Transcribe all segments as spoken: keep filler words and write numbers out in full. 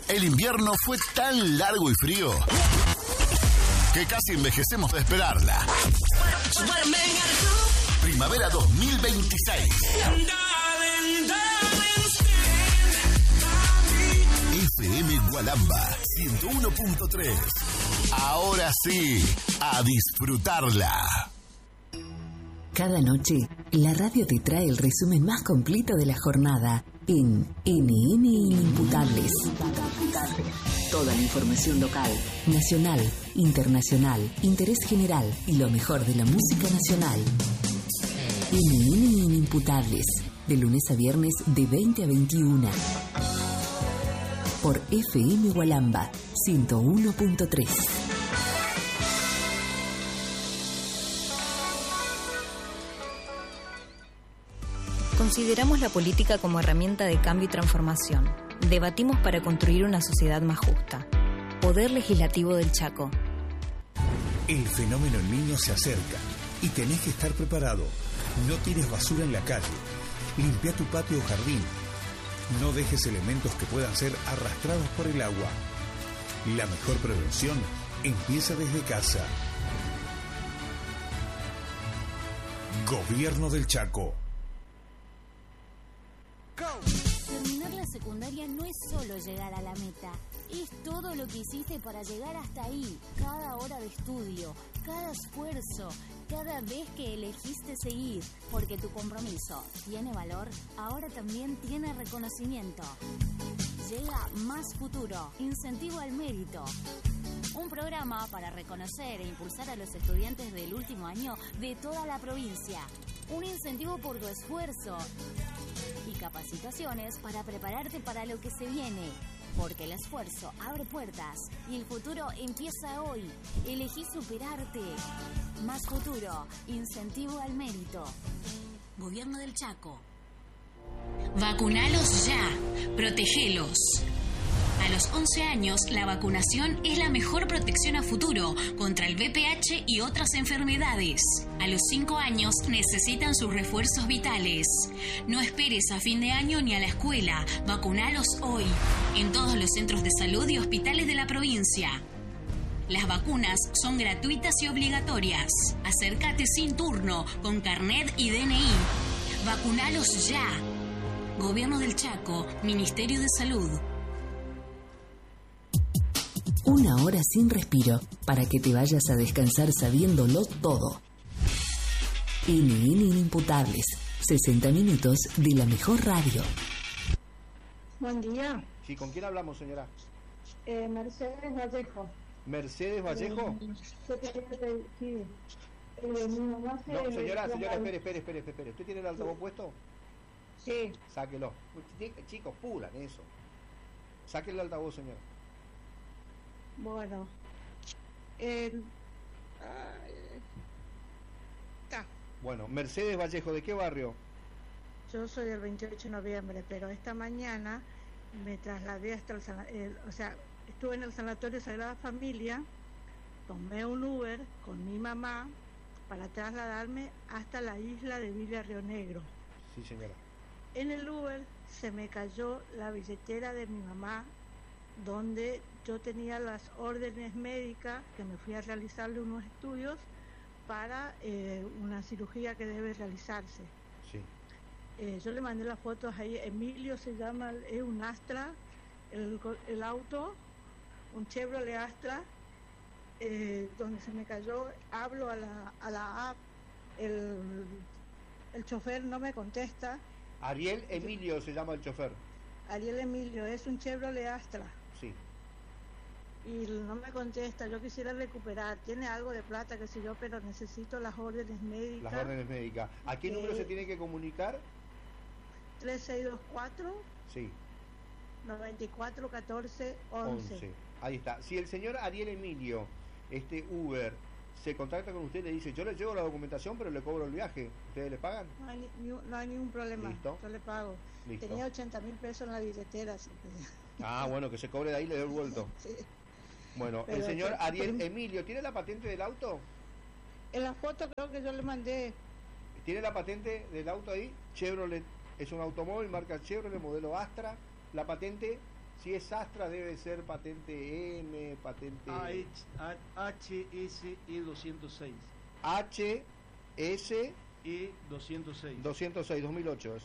El invierno fue tan largo y frío que casi envejecemos de esperarla. Primavera dos mil veintiséis. F M Gualamba ciento uno punto tres. Ahora sí, a disfrutarla. Cada noche, la radio te trae el resumen más completo de la jornada en N N Inimputables. Toda la información local, nacional, internacional, interés general y lo mejor de la música nacional. N N Inimputables, de lunes a viernes de veinte a veintiuna. Por F M Gualamba ciento uno punto tres. Consideramos la política como herramienta de cambio y transformación. Debatimos para construir una sociedad más justa. Poder Legislativo del Chaco. El fenómeno El Niño se acerca y tenés que estar preparado. No tires basura en la calle. Limpia tu patio o jardín. No dejes elementos que puedan ser arrastrados por el agua. La mejor prevención empieza desde casa. Gobierno del Chaco. Terminar la secundaria no es solo llegar a la meta, es todo lo que hiciste para llegar hasta ahí. Cada hora de estudio, cada esfuerzo, cada vez que elegiste seguir. Porque tu compromiso tiene valor, ahora también tiene reconocimiento. Llega Más Futuro, incentivo al mérito. Un programa para reconocer e impulsar a los estudiantes del último año de toda la provincia. Un incentivo por tu esfuerzo. Y capacitaciones para prepararte para lo que se viene. Porque el esfuerzo abre puertas y el futuro empieza hoy. Elegí superarte. Más Futuro, incentivo al mérito. Gobierno del Chaco. Vacunalos ya, protegelos. A los once años, la vacunación es la mejor protección a futuro contra el V I H y otras enfermedades. A los cinco años necesitan sus refuerzos vitales. No esperes a fin de año ni a la escuela. Vacunalos hoy, en todos los centros de salud y hospitales de la provincia. Las vacunas son gratuitas y obligatorias. Acércate sin turno, con carnet y D N I. Vacunalos ya. Gobierno del Chaco, Ministerio de Salud. Una hora sin respiro para que te vayas a descansar sabiéndolo todo. N N Inimputables, sesenta minutos de la mejor radio. Buen día. Sí, ¿con quién hablamos, señora? Eh, Mercedes Vallejo. ¿Mercedes Vallejo? Eh, yo quería pedir, sí. Eh, mi mamá se... No, señora, señora, espere, espere, espere, espere. ¿Usted tiene el altavoz puesto? Sí. Sáquelo. Chicos, pulan eso. Sáquenle el altavoz, señora. Bueno, eh, ah, bueno, Mercedes Vallejo, ¿de qué barrio? Yo soy del veintiocho de noviembre, pero esta mañana me trasladé hasta el, el o sea, estuve en el Sanatorio Sagrada Familia, tomé un Uber con mi mamá para trasladarme hasta la isla de Villa Río Negro. Sí, señora. En el Uber se me cayó la billetera de mi mamá, donde yo tenía las órdenes médicas, que me fui a realizarle unos estudios para eh, una cirugía que debe realizarse. Sí. Eh, yo le mandé las fotos ahí. Emilio se llama, es un Astra, el, el auto, un Chevrolet Astra, eh, donde se me cayó. Hablo a la, a la app, el, el chofer no me contesta. Ariel Emilio se llama el chofer. Ariel Emilio, es un Chevrolet Astra. Sí. Y no me contesta. Yo quisiera recuperar, tiene algo de plata, qué sé yo, pero necesito las órdenes médicas. Las órdenes médicas. ¿A qué eh, número se tiene que comunicar? tres seis dos cuatro Sí. noventa y cuatro catorce once. Ahí está. Si el señor Ariel Emilio, este Uber, se contacta con usted y le dice, yo le llevo la documentación pero le cobro el viaje, ¿ustedes le pagan? No hay, ni, no hay ningún problema. ¿Listo? Yo le pago. Listo. Tenía ochenta mil pesos en la billetera, así que... Ah, bueno, que se cobre de ahí y le dé el vuelto. Sí. Bueno, pero el señor pero, Ariel pero, Emilio, ¿tiene la patente del auto? En la foto creo que yo le mandé. ¿Tiene la patente del auto ahí? Chevrolet, es un automóvil marca Chevrolet, modelo Astra. La patente Si es Astra debe ser patente M, patente... H S E doscientos seis. H S E doscientos seis. doscientos seis, dos mil ocho es.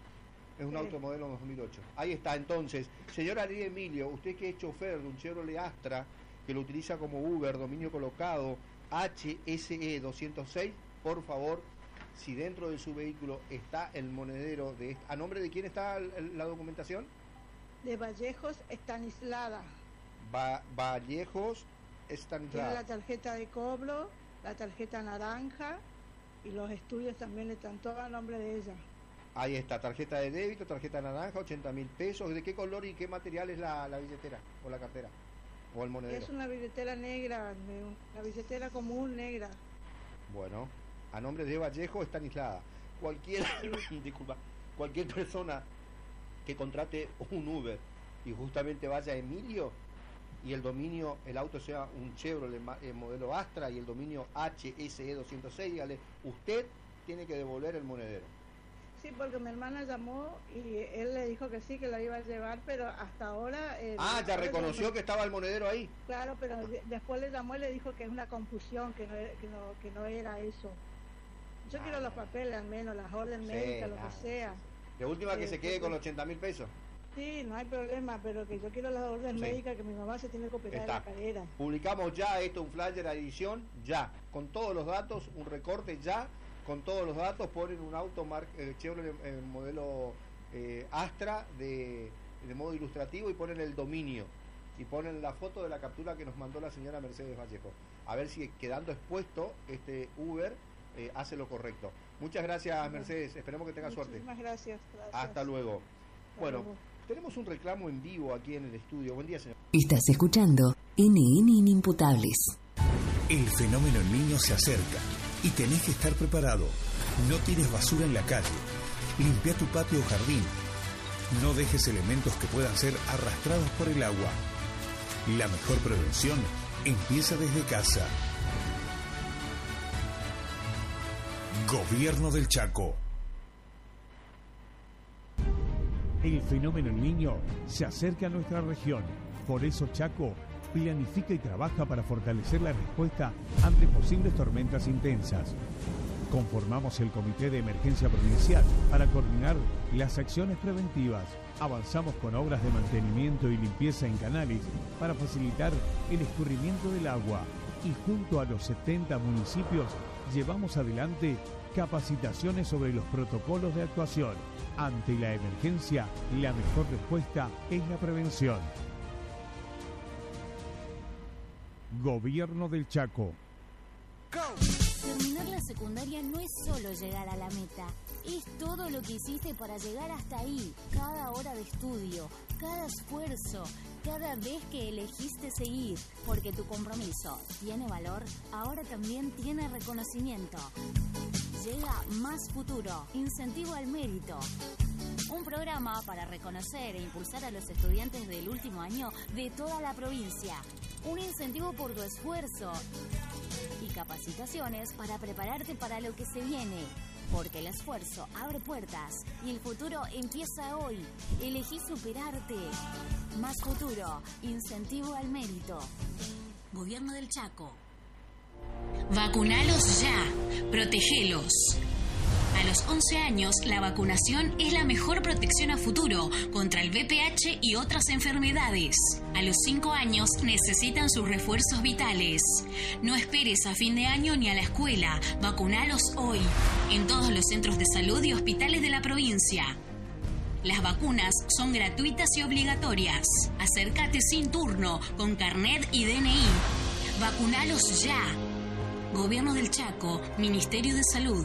Es un Sí. automodelo dos mil ocho. Ahí está, entonces. Señor Ariel Emilio, usted que es chofer de un Chevrolet Astra, que lo utiliza como Uber, dominio colocado, H S E doscientos seis, por favor, si dentro de su vehículo está el monedero de... est- ¿A nombre de quién está el- el- la documentación? De Vallejos Estanislada. Va- Vallejos Tiene Estanislada. la tarjeta de cobro, la tarjeta naranja y los estudios también están todos a nombre de ella. Ahí está, tarjeta de débito, tarjeta naranja, ochenta mil pesos. ¿De qué color y qué material es la, la billetera o la cartera? O el monedero. Es una billetera negra, de- una billetera común negra. Bueno, a nombre de Vallejo Estanislada. Cualquier, disculpa, cualquier persona que contrate un Uber y justamente vaya a Emilio y el dominio, el auto sea un Chevrolet ma- eh, modelo Astra y el dominio H S E doscientos seis, dígale, usted tiene que devolver el monedero. Sí, porque mi hermana llamó y él le dijo que sí, que la iba a llevar, pero hasta ahora... eh, Ah, ya ahora reconoció llamó- que estaba el monedero ahí. Claro, pero de- después le llamó y le dijo que es una confusión, que no, era- que no, que no era eso. Yo Ah, quiero los papeles al menos, las órdenes Sí, médicas, lo nada, que sea. De última que Eh, se quede porque- con los ochenta mil pesos. Sí, no hay problema, pero que yo quiero las órdenes Sí. médicas, que mi mamá se tiene que operar de Está. la cadera. Publicamos ya esto, un flyer a edición, ya, con todos los datos, un recorte ya, con todos los datos, ponen un auto mar, eh, Chevrolet eh, modelo eh, Astra de, de modo ilustrativo y ponen el dominio y ponen la foto de la captura que nos mandó la señora Mercedes Vallejo. A ver si quedando expuesto este Uber eh, hace lo correcto. Muchas gracias, Mercedes, esperemos que tenga suerte. Muchísimas gracias, gracias. Hasta luego. Hasta Bueno, luego. tenemos un reclamo en vivo aquí en el estudio. Buen día, señor. Estás escuchando N N Inimputables. El fenómeno El Niño se acerca y tenés que estar preparado. No tires basura en la calle. Limpia tu patio o jardín. No dejes elementos que puedan ser arrastrados por el agua. La mejor prevención empieza desde casa. Gobierno del Chaco. El fenómeno El Niño se acerca a nuestra región. Por eso Chaco planifica y trabaja para fortalecer la respuesta ante posibles tormentas intensas. Conformamos el Comité de Emergencia Provincial para coordinar las acciones preventivas. Avanzamos con obras de mantenimiento y limpieza en canales para facilitar el escurrimiento del agua. Y junto a los setenta municipios llevamos adelante capacitaciones sobre los protocolos de actuación. Ante la emergencia, la mejor respuesta es la prevención. Gobierno del Chaco. Terminar la secundaria no es solo llegar a la meta, es todo lo que hiciste para llegar hasta ahí. Cada hora de estudio, cada esfuerzo, cada vez que elegiste seguir. Porque tu compromiso tiene valor, ahora también tiene reconocimiento. Llega Más Futuro, incentivo al mérito. Un programa para reconocer e impulsar a los estudiantes del último año de toda la provincia. Un incentivo por tu esfuerzo y capacitaciones para prepararte para lo que se viene. Porque el esfuerzo abre puertas y el futuro empieza hoy. Elegí superarte. Más Futuro, incentivo al mérito. Gobierno del Chaco. Vacunalos ya. Protegelos. A los once años, la vacunación es la mejor protección a futuro contra el V P H y otras enfermedades. A los cinco años, necesitan sus refuerzos vitales. No esperes a fin de año ni a la escuela. Vacunalos hoy, en todos los centros de salud y hospitales de la provincia. Las vacunas son gratuitas y obligatorias. Acércate sin turno, con carnet y D N I. Vacunalos ya. Gobierno del Chaco, Ministerio de Salud.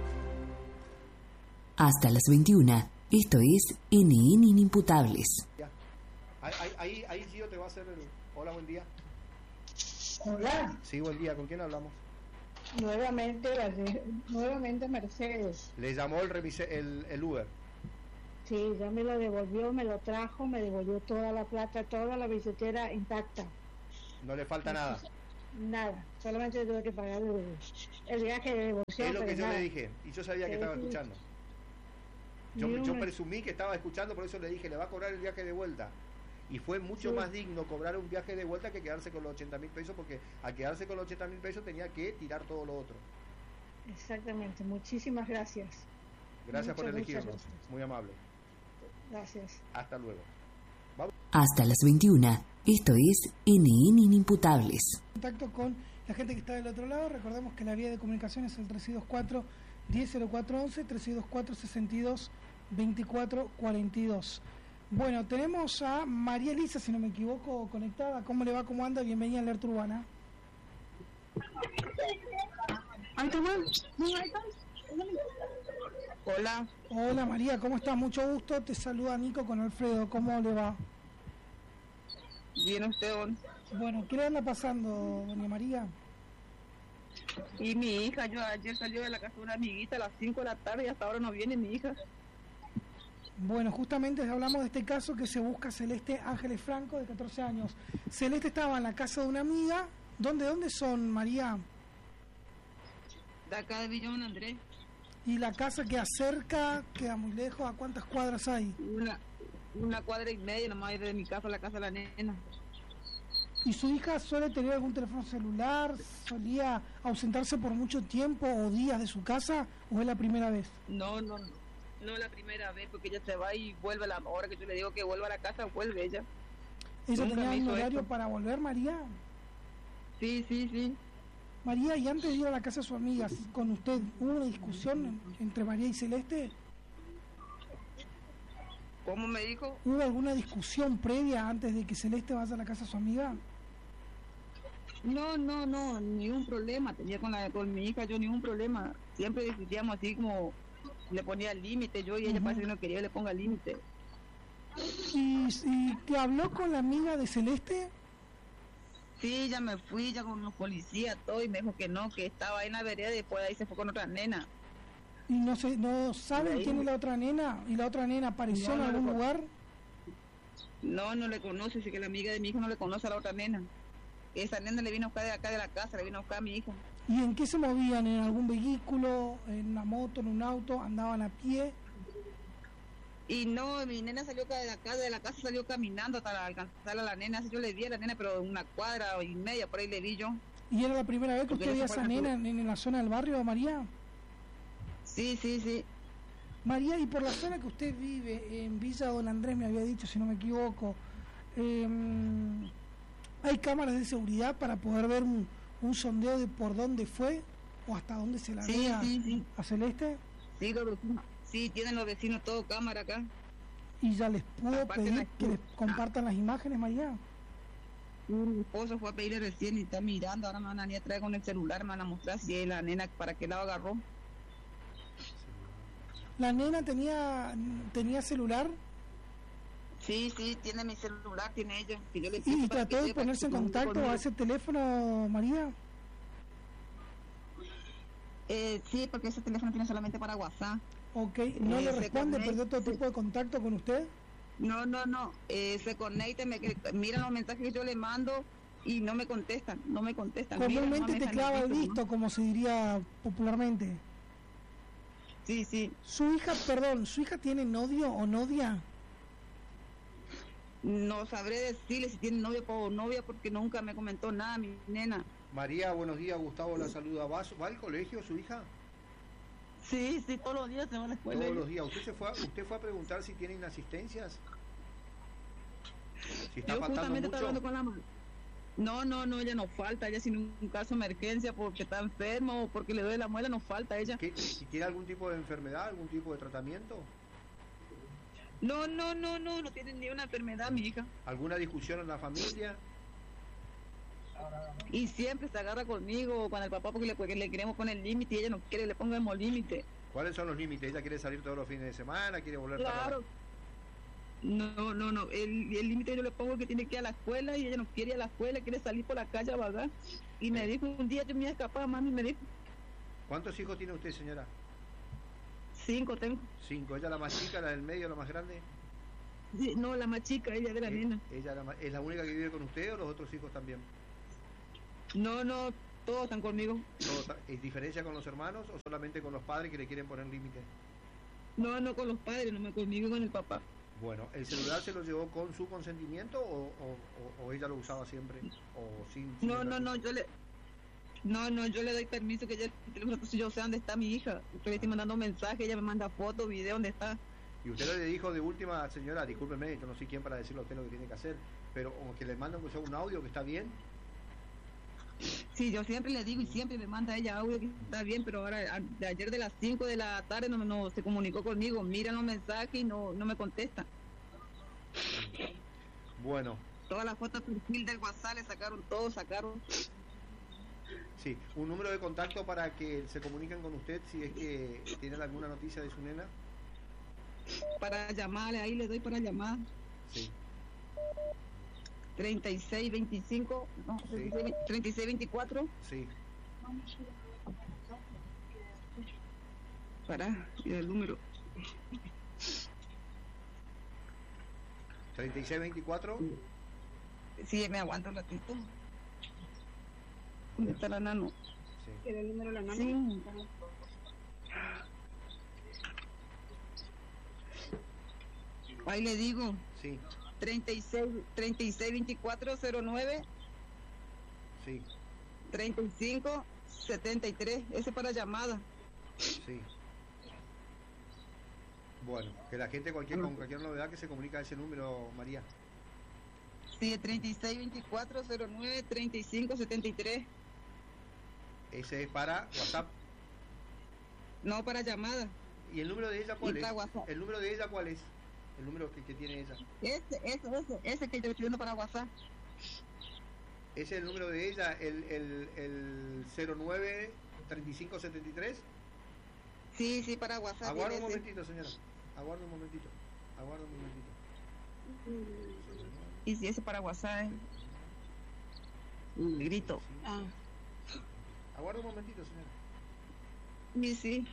Hasta las veintiuna, esto es N N Inimputables. Ya. Ahí, ahí, ahí, ahí Gio te va a hacer el... Hola, buen día. Hola, Sí, buen día. ¿Con quién hablamos? nuevamente, nuevamente Mercedes. Le llamó el, remise- el, el Uber. Sí, ya me lo devolvió, me lo trajo, me devolvió toda la plata, toda la billetera intacta. No le falta nada. Nada, solamente tuve que pagar el, el viaje de devolución. Es lo que pero yo nada. le dije. Y yo sabía que Sí, estaba sí. escuchando. Yo, Ni yo una- presumí que estaba escuchando, por eso le dije, le va a cobrar el viaje de vuelta. Y fue mucho Sí. más digno cobrar un viaje de vuelta que quedarse con los ochenta mil pesos, porque al quedarse con los ochenta mil pesos tenía que tirar todo lo otro. Exactamente, muchísimas gracias. Gracias por Muchas, muchas elegirnos, gracias. muy amable. Gracias. Hasta luego. Hasta las veintiuna. Esto es N N Inimputables. Contacto con la gente que está del otro lado. Recordemos que la vía de comunicación es el tres dos cuatro, diez cero cuatro once, tres dos cuatro, sesenta y dos, veinticuatro cuarenta y dos. Bueno, tenemos a María Elisa, si no me equivoco, conectada. ¿Cómo le va? ¿Cómo anda? Bienvenida a Alerta Urbana. Hola. Hola María, ¿cómo estás? Mucho gusto. Te saluda Nico con Alfredo. ¿Cómo le va? Bien, usted, don. Bueno, ¿qué le anda pasando, doña María? Y mi hija, yo ayer salió de la casa de una amiguita a las cinco de la tarde y hasta ahora no viene mi hija. Bueno, justamente hablamos de este caso que se busca Celeste Ángeles Franco, de catorce años. Celeste estaba en la casa de una amiga. ¿Dónde, dónde son, María? De acá de Villa Don Andrés. ¿Y la casa queda cerca? ¿Queda muy lejos? ¿A cuántas cuadras hay? Una, una cuadra y media nomás hay de mi casa a la casa de la nena. ¿Y su hija suele tener algún teléfono celular? ¿Solía ausentarse por mucho tiempo o días de su casa? ¿O es la primera vez? No, no, no. No es la primera vez, porque ella se va y vuelve a la hora que yo le digo que vuelva a la casa, vuelve ella. ¿Ella Nunca tenía me un hizo horario esto. para volver, María? Sí, sí, sí. María, y antes de ir a la casa de su amiga, con usted, ¿hubo una discusión en- entre María y Celeste? ¿Cómo me dijo? ¿Hubo alguna discusión previa antes de que Celeste vaya a la casa de su amiga? No, no, no, ni un problema. Tenía con, la, con mi hija yo ni un problema. Siempre discutíamos así como le ponía límite yo y ella Ujú. parece que no quería que le ponga límite. ¿Y, y te habló con la amiga de Celeste? Sí, ya me fui, ya con los policías, todo, y me dijo que no, que estaba ahí en la vereda y después de ahí se fue con otra nena. ¿Y no se, no saben Ahí. quién es la otra nena? ¿Y la otra nena apareció No, en no algún le con- lugar? No, no le conoce, dice que la amiga de mi hijo no le conoce a la otra nena. Esa nena le vino a buscar de acá de la casa, le vino a buscar a mi hija. ¿Y en qué se movían? ¿En algún vehículo? ¿En una moto? ¿En un auto? ¿Andaban a pie? Y no, mi nena salió ca- de acá, de la casa salió caminando hasta alcanzar a la nena. Así yo le vi a la nena, pero una cuadra y media por ahí le vi yo. ¿Y era la primera vez que Porque usted no veía a se esa puede nena en, en la zona del barrio, María? Sí, sí, sí. María, y por la zona que usted vive, en Villa Don Andrés, me había dicho, si no me equivoco, eh, ¿hay cámaras de seguridad para poder ver un, un sondeo de por dónde fue o hasta dónde se la Sí, ve a, sí, sí. a Celeste? Sí, los vecinos, sí, tienen los vecinos todo cámara acá. ¿Y ya les pudo Aparte pedir la- que les compartan las imágenes, María? Sí, mi esposo fue a pedirle recién y está mirando. Ahora me van a venir a traer con el celular, me van a mostrar si es la nena para qué lado agarró. ¿La nena tenía tenía celular? Sí, sí, tiene mi celular, tiene ella. Que yo le ¿Y pido para trató que de sepa ponerse en que se comunique contacto a conmigo. ese teléfono, María? Eh, sí, porque ese teléfono tiene solamente para WhatsApp. Ok, ¿no Eh, le se responde? conecta- ¿Perdió otro tipo de contacto con usted? No, no, no. Eh, se conecta, me, miran los mensajes que yo le mando y no me contestan, no me contestan. Miran, Comúnmente no me te dejan clava el visto, visto, ¿no? como se diría popularmente. Sí, sí. Su hija, perdón, ¿su hija tiene novio o novia? No sabré decirle si tiene novio o novia porque nunca me comentó nada mi nena. María, buenos días, Gustavo la saluda. ¿Va, ¿Va al colegio su hija? Sí, sí, todos los días se va a la escuela. Todos ella. los días. ¿Usted se fue a, usted fue a preguntar si tiene inasistencias? Si está Yo faltando justamente estaba mucho. hablando con la mamá. No, no, no, ella no falta, ella sin un caso de emergencia porque está enfermo o porque le duele la muela, no falta ella. ¿Qué- si tiene algún tipo de enfermedad, algún tipo de tratamiento? No, no, no, no, no tiene ni una enfermedad mi hija. ¿Alguna discusión en la familia? Y siempre se agarra conmigo o con el papá porque le, porque le queremos poner límite y ella no quiere que le pongamos límite. ¿Cuáles son los límites? ¿Ella quiere salir todos los fines de semana? ¿Quiere volver Claro. No, no, no, el el límite yo le pongo que tiene que ir a la escuela y ella no quiere ir a la escuela, quiere salir por la calle a vagar. Y me dijo un día, yo me iba a escapar, mami, me dijo, para... ¿Cuántos hijos tiene usted, señora? cinco tengo. Cinco. ¿Ella la más chica, la del medio, la más grande? Sí, no, la más chica, ella de la Eh, nena. ¿Ella la ma- es la única que vive con usted o los otros hijos también? No, no, todos están conmigo. ¿Todo ta- ¿Es diferencia con los hermanos o solamente con los padres que le quieren poner límite? No, no con los padres, no me conmigo y con el papá. Bueno, ¿el celular se lo llevó con su consentimiento o, o, o ella lo usaba siempre? O sin, sin No, no, no, yo le... No, no, yo le doy permiso que ella, entonces yo sé dónde está mi hija. Yo le estoy mandando mensajes, ella me manda fotos, videos, dónde está. Y usted le dijo de última, señora, discúlpeme, yo no sé quién para decirle a usted lo que tiene que hacer, pero como que le mandan un audio que está bien. Sí, yo siempre le digo y siempre me manda ella audio que está bien, pero ahora de ayer de las cinco de la tarde no, no se comunicó conmigo, mira los mensajes y no, no me contesta. Bueno. Todas las fotos de perfil del WhatsApp le sacaron todo, sacaron. Sí, un número de contacto para que se comuniquen con usted si es que tienen alguna noticia de su nena. Para llamarle, ahí le doy para llamar. Sí. treinta y seis veinticinco, no, Sí. treinta y seis veinticuatro. Sí. Para, mira el número. treinta y seis veinticuatro. Sí, me aguanto un ratito. ¿Dónde está la nano? Sí. ¿Era el número de la nano? Sí. Ahí le digo. Sí. treinta y seis veinticuatro cero nueve. Sí. treinta y cinco setenta y tres. Ese para llamada. Sí. Bueno, que la gente cualquier con cualquier novedad que se comunica a ese número, María. Sí, treinta y seis veinticuatro cero nueve treinta y cinco setenta y tres. Ese es para WhatsApp. No, para llamada. ¿Y el número de ella cuál Y es? para WhatsApp. ¿El número de ella cuál es? El número que, que tiene ella. Ese, ese, ese, ese que yo estoy viendo para WhatsApp. ¿Ese es el número de ella, el, el, el cero nueve treinta y cinco setenta y tres? Sí, sí, para WhatsApp. Aguarda un ese. momentito, señora. Aguarda un momentito. Aguarda un momentito. Y si ese para WhatsApp, ¿eh? El grito. Ah. Aguarda un momentito, señora. Y sí.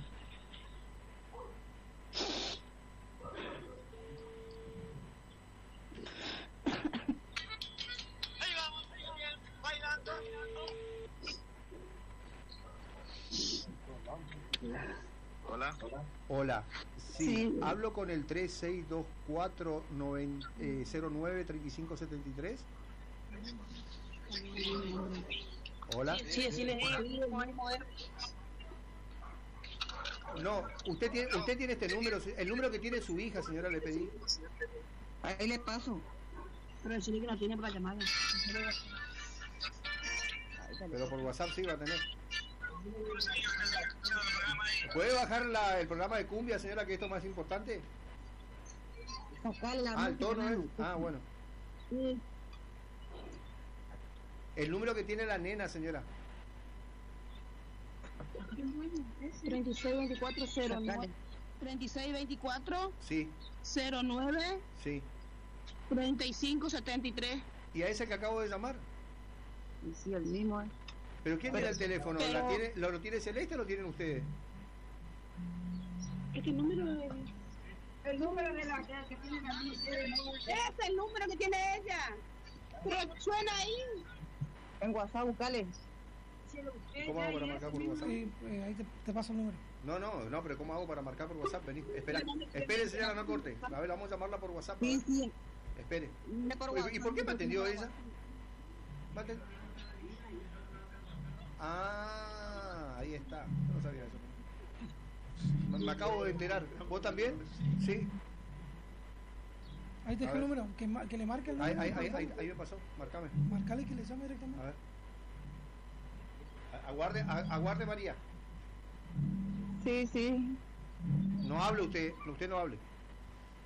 Hola. Hola. Sí, Sí. hablo con el tres seis dos cuatro cero nueve treinta y cinco setenta y tres. Hola. Sí, así le digo. No, usted tiene, usted tiene este número, el número que tiene su hija, señora, le pedí. Ahí le paso. Pero el que no tiene para llamar. Pero por WhatsApp sí va a tener. ¿Puede bajar la, el programa de cumbia, señora, que esto es más importante? Ah, el tono es. Ah, bueno. Sí. El número que tiene la nena, señora. treinta y seis veinticuatro cero nueve. treinta y seis veinticuatro Sí, cero nueve sí. treinta y cinco setenta y tres. ¿Y a ese que acabo de llamar? Sí, el mismo, ¿eh? ¿Pero quién tiene el teléfono? pero- ¿La tiene, ¿Lo lo tiene Celeste o lo tienen ustedes? ¿Es que el número de... El número de la que tiene la es el número que tiene ella. Pero suena ahí. En WhatsApp, buscale. ¿Cómo hago para marcar por WhatsApp? Sí, eh, ahí te, te paso el número. No, no, no, pero ¿cómo hago para marcar por WhatsApp? Vení, espera, espere, señora, no corte. A ver, vamos a llamarla por WhatsApp. Sí, sí. Espere. Por ¿Y- ¿Y WhatsApp. por qué me atendió ella? ¿Me aten- Ah, ahí está. Yo no sabía eso. Me, me acabo de enterar. ¿Vos también? Sí. Ahí te A dejo el ver. número, que, ma- que le marque el Ahí, número. ahí, ahí, ahí, ahí me pasó. Marcame. Marcale que le llame directamente. A ver. A- Aguarde, a- aguarde, María. Sí, sí. No hable usted. Usted no hable.